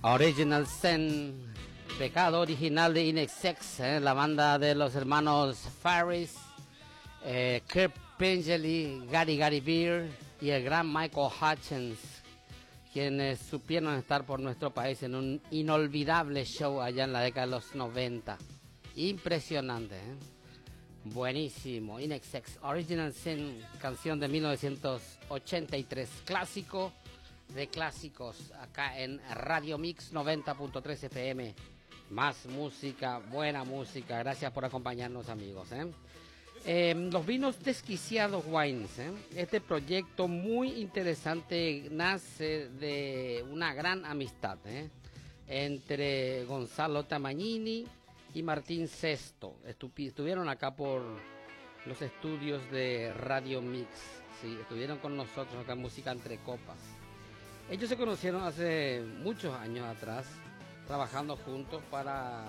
Original Sin, pecado original de Inexex, la banda de los hermanos Farris, Kirk Pengeli, Gary Beer y el gran Michael Hutchins, quienes supieron estar por nuestro país en un inolvidable show allá en la década de los 90. Impresionante, buenísimo. Inexex, Original Sin, canción de 1983, clásico de clásicos, acá en Radio Mix 90.3 FM. Más música, buena música. Gracias por acompañarnos, amigos. Los vinos Desquiciados Wines. Este proyecto muy interesante nace de una gran amistad entre Gonzalo Tamagnini y Martín Sesto. Estuvieron acá por los estudios de Radio Mix. Sí, estuvieron con nosotros acá en Música Entre Copas. Ellos se conocieron hace muchos años atrás, trabajando juntos para